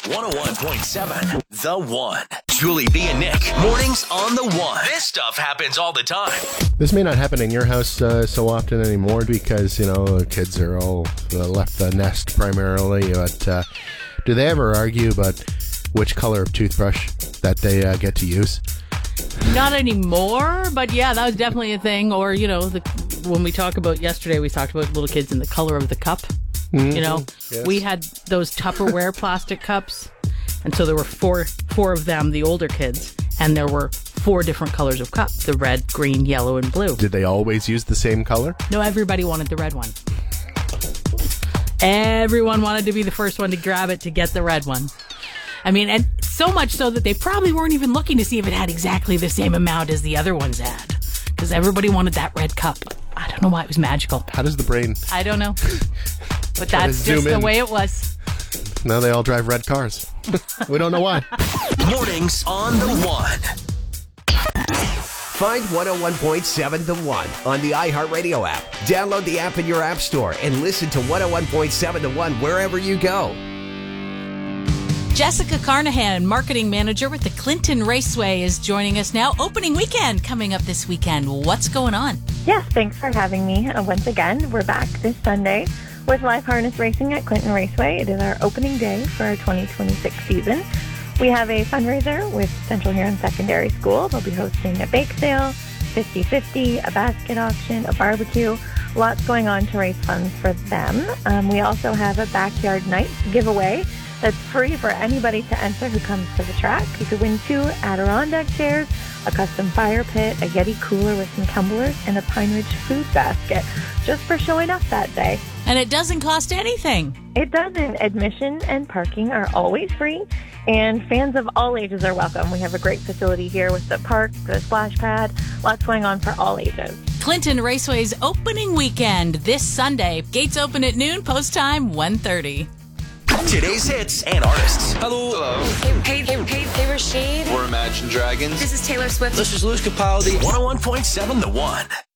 101.7 The One. Julie B and Nick. Mornings on The One. This stuff happens all the time. This may not happen in your house so often anymore because, kids are all left the nest primarily. But do they ever argue about which color of toothbrush that they get to use? Not anymore, but yeah, that was definitely a thing. Or, when we talk about yesterday, we talked about little kids and the color of the cup. Yes. We had those Tupperware plastic cups. And so there were four of them, the older kids, and there were 4 different colors of cup: the red, green, yellow, and blue. Did they always use the same color? No, everybody wanted the red one. Everyone wanted to be the first one to grab it to get the red one. I mean, and so much so that they probably weren't even looking to see if it had exactly the same amount as the other ones had. Because everybody wanted that red cup. I don't know why it was magical. How does the brain... I don't know. But that's just the way it was. Now they all drive red cars. We don't know why. Mornings on The One. Find 101.7 The One on the iHeartRadio app. Download the app in your app store and listen to 101.7 The One wherever you go. Jessica Carnahan, marketing manager with the Clinton Raceway, is joining us now. Opening weekend coming up this weekend. What's going on? Yes, thanks for having me. Once again, we're back this Sunday with live harness racing at Clinton Raceway. It is our opening day for our 2026 season. We have a fundraiser with Central Huron Secondary School. They'll be hosting a bake sale, 50-50, a basket auction, a barbecue. Lots going on to raise funds for them. We also have a backyard night giveaway that's free for anybody to enter who comes to the track. You could win 2 Adirondack chairs, a custom fire pit, a Yeti cooler with some tumblers, and a Pine Ridge food basket, just for showing up that day. And it doesn't cost anything. It doesn't. Admission and parking are always free, and fans of all ages are welcome. We have a great facility here with the park, the splash pad, lots going on for all ages. Clinton Raceway's opening weekend this Sunday. Gates open at noon, post time 1:30. Today's hits and artists. Hello. Hey, Rashid. We're Imagine Dragons. This is Taylor Swift. This is Luis Capaldi. 101.7 The One.